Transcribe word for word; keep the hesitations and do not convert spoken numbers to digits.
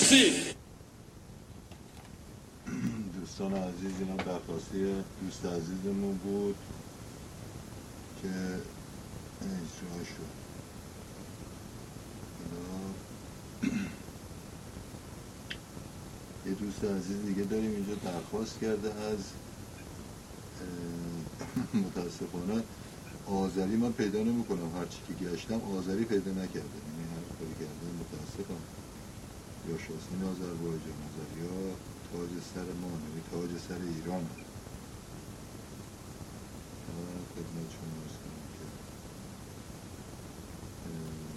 مرسی. دوستان عزیز، اینا درخواستی دوست عزیزمون بود که اجرا شد. یه دوست عزیز دیگه داریم اینجا درخواست کرده از متاسفانه آذری من پیدا نمی کنم، هرچی که گشتم آذری پیدا نکردم، یعنی هر کاری کردم متاسفم. یا شاسین آذربایجان یا تاج سر ما، یعنی تاج سر ایران. خدمت شما عرض کنم که